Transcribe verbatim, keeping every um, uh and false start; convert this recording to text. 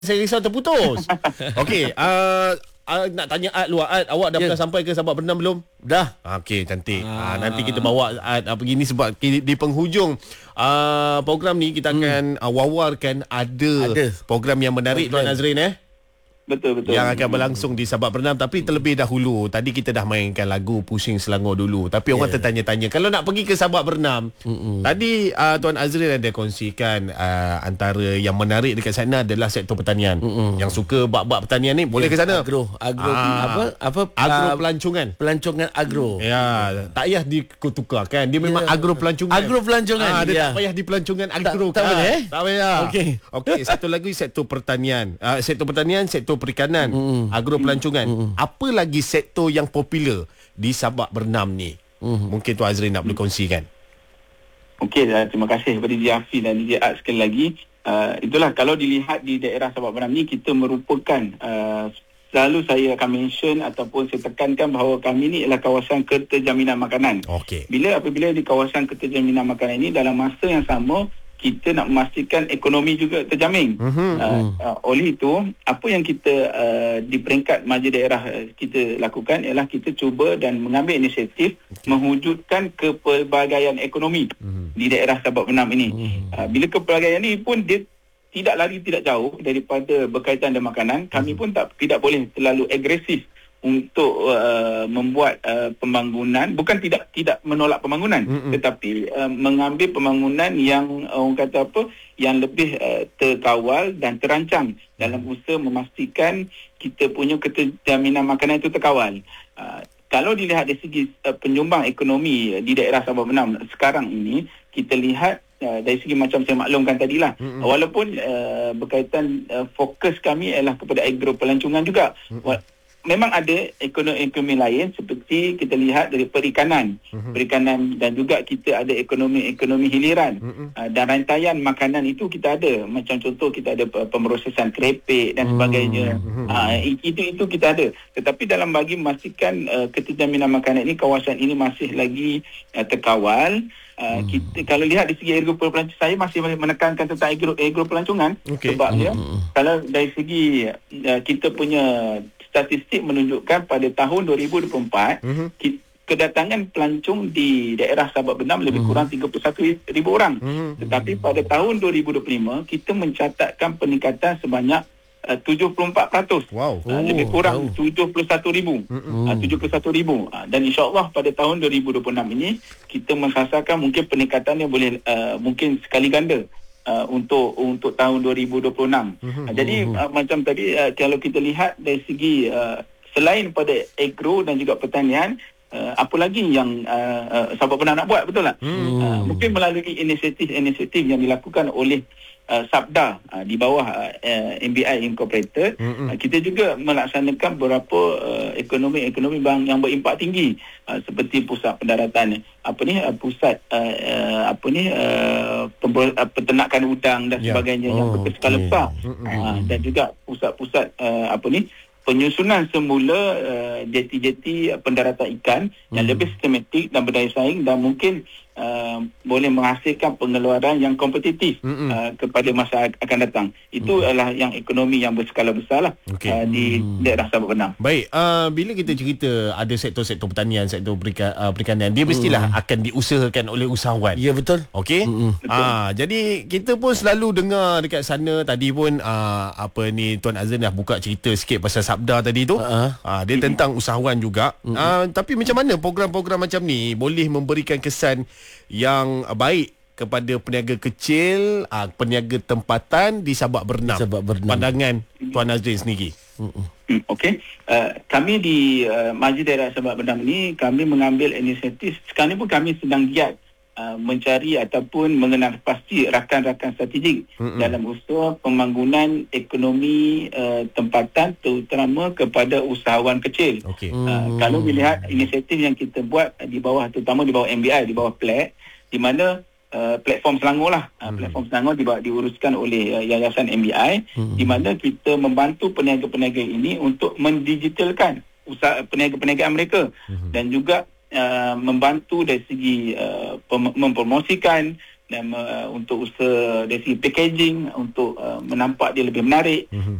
Saya risau terputus. Okey, uh, uh, nak tanya Ad luar. Ad, awak dah yeah. pernah sampai ke Sabak Bernam belum? Dah. Okey, cantik. Ah. Uh, nanti kita bawa Ad uh, begini sebab di penghujung uh, program ni kita akan hmm. uh, wawarkan ada, ada program yang menarik Tuan Nazrin eh. Betul betul. Yang akan berlangsung di Sabak Bernam. Tapi terlebih dahulu, tadi kita dah mainkan lagu Pusing Selangor dulu. Tapi yeah. orang tertanya-tanya, kalau nak pergi ke Sabak Bernam, Mm-mm. tadi uh, Tuan Azrin ada kongsikan uh, antara yang menarik dekat sana adalah sektor pertanian. Mm-mm. Yang suka bab-bab pertanian ni boleh yeah. ke sana. Agro, agro ah. apa apa agro uh, pelancongan. Pelancongan agro. Ya, tak payah dikutukar kan. Dia memang yeah. agro pelancongan. Agro pelancongan. Ah, dia yeah. tak payah di pelancongan agro. Tak, tak boleh eh? Tak payah. Okey. Okey, satu lagi sektor pertanian. Uh, sektor pertanian, sektor perikanan. Mm. Agro pelancongan. Mm-hmm. Apa lagi sektor yang popular di Sabak Bernam ni? Mm-hmm. Mungkin Tuan Azrin nak boleh kongsikan. Okey, terima kasih kepada D J Afi dan D J Ad sekali lagi. Uh, itulah kalau dilihat di daerah Sabak Bernam ni, kita merupakan uh, selalu saya akan mention ataupun saya tekankan bahawa kami ni ialah kawasan keterjaminan makanan. Okey. Bila apabila di kawasan keterjaminan makanan ini, dalam masa yang sama kita nak memastikan ekonomi juga terjamin. Uh-huh. Uh, uh, oleh itu, apa yang kita uh, di peringkat majlis daerah uh, kita lakukan ialah kita cuba dan mengambil inisiatif okay. mewujudkan kepelbagaian ekonomi uh-huh. di daerah Sabak Bernam ini. Uh-huh. Uh, bila kepelbagaian ini pun dia tidak lari tidak jauh daripada berkaitan dengan makanan. Kami uh-huh. pun tak tidak boleh terlalu agresif untuk uh, membuat uh, pembangunan, bukan tidak tidak menolak pembangunan, mm-hmm. tetapi uh, mengambil pembangunan yang uh, orang kata apa, yang lebih uh, terkawal dan terancang dalam usaha memastikan kita punya keterjaminan makanan itu terkawal. Uh, kalau dilihat dari segi uh, penyumbang ekonomi di daerah Sabak Bernam sekarang ini, kita lihat Uh, dari segi macam saya maklumkan tadilah, mm-hmm. walaupun uh, berkaitan uh, fokus kami ialah kepada agro pelancongan juga, mm-hmm. memang ada ekonomi-ekonomi lain seperti kita lihat dari perikanan, mm-hmm. perikanan dan juga kita ada ekonomi-ekonomi hiliran, mm-hmm. uh, dan rantaian makanan itu kita ada. Macam contoh kita ada pemrosesan kerepek dan sebagainya. Mm-hmm. Uh, itu itu kita ada. Tetapi dalam bagi memastikan uh, keterjaminan makanan ini, kawasan ini masih lagi uh, terkawal. Uh, kita kalau lihat dari segi agro pelancongan, saya masih menekankan tentang agro, agro pelancongan okay. sebab ya mm. kalau dari segi uh, kita punya statistik menunjukkan pada tahun dua ribu dua puluh empat mm-hmm. kita, kedatangan pelancong di daerah Sabak Bernam lebih mm-hmm. kurang tiga puluh satu ribu orang, mm-hmm. tetapi pada tahun dua ribu dua puluh lima kita mencatatkan peningkatan sebanyak Uh, tujuh puluh empat peratus. Wow. Uh, lebih kurang wow. tujuh puluh satu ribu. Mm-hmm. Uh, tujuh puluh satu ribu. Uh, dan insyaAllah pada tahun dua ribu dua puluh enam ini kita menghasilkan mungkin peningkatannya boleh uh, mungkin sekali ganda uh, untuk untuk tahun dua ribu dua puluh enam. Mm-hmm. Uh, jadi uh, macam tadi uh, kalau kita lihat dari segi uh, selain pada agro dan juga pertanian, Uh, apa lagi yang uh, uh, Sabak Bernam nak buat, betul tak? Hmm. Uh, mungkin melalui inisiatif-inisiatif yang dilakukan oleh uh, Sabda uh, di bawah uh, M B I Incorporated, hmm. uh, kita juga melaksanakan beberapa uh, ekonomi-ekonomi bang yang berimpak tinggi uh, seperti pusat pendaratan apa ni uh, pusat uh, uh, apa ni uh, pember, uh, peternakan udang dan yeah. sebagainya oh, yang berskala okay. besar, hmm. uh, dan juga pusat-pusat uh, apa ni penyusunan semula uh, jeti-jeti pendaratan ikan hmm. yang lebih sistematik dan berdaya saing dan mungkin uh, boleh menghasilkan pengeluaran yang kompetitif hmm. uh, kepada masa akan datang. Itu hmm. adalah yang ekonomi yang berskala besar lah okay. uh, di hmm. daerah Sabak Bernam. Baik, uh, bila kita cerita ada sektor-sektor pertanian, sektor perika, uh, perikanan, dia mestilah hmm. akan diusahakan oleh usahawan. Ya, betul. Okey. Hmm. Ah, jadi kita pun selalu dengar dekat sana tadi pun uh, apa ni Tuan Azrin dah buka cerita sikit pasal Sabda tadi tu. Uh-huh. Uh, dia tentang usahawan juga. Uh-huh. Uh, tapi macam mana program-program macam ni boleh memberikan kesan yang baik kepada peniaga kecil, uh, peniaga tempatan di Sabak Bernam? Sabak Bernam. Pandangan Tuan Azrin sendiri. Uh-huh. Hmm, Okey. Uh, kami di uh, Majlis Daerah Sabak Bernam ni kami mengambil inisiatif. Sekarang ni pun kami sedang giat Uh, mencari ataupun mengenal pasti rakan-rakan strategik mm-hmm. dalam usaha pembangunan ekonomi uh, tempatan terutama kepada usahawan kecil. Okay. Uh, mm. Kalau dilihat inisiatif yang kita buat di bawah, terutama di bawah M B I, di bawah P L A C, di mana uh, platform Selangor lah, uh, mm. platform Selangor di bawah, diuruskan oleh uh, Yayasan M B I, mm. di mana kita membantu peniaga-peniaga ini untuk mendigitalkan usaha peniaga-peniagaan mereka mm. dan juga Uh, membantu dari segi uh, pem- mempromosikan dan uh, untuk usaha dari segi packaging untuk uh, menampak dia lebih menarik. Mm-hmm.